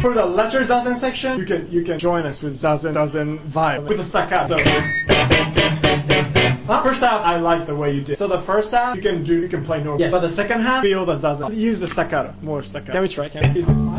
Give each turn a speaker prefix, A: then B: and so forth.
A: For the lecture zazen section, you can join us with zazen vibe with the staccato. So first half, I like the way you did. So the first half, you can play normal. Yes. But the second half, feel the zazen. Use the staccato, more staccato.
B: Can we try? Can we?
A: Is it fine?